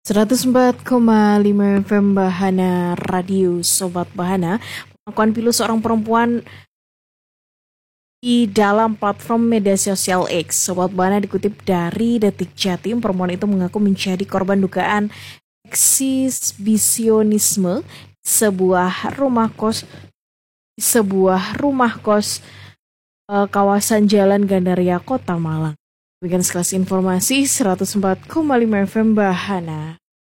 104,5 FM Bahana Radio Sobat Bahana. Pengakuan pilu seorang perempuan di dalam platform media sosial X. Sobat Bahana dikutip dari Detik Jatim, perempuan itu mengaku menjadi korban dugaan eksibisionisme sebuah rumah kos kawasan Jalan Gandaria, Kota Malang. Demikian sekelas informasi 104,5 FM Bahana.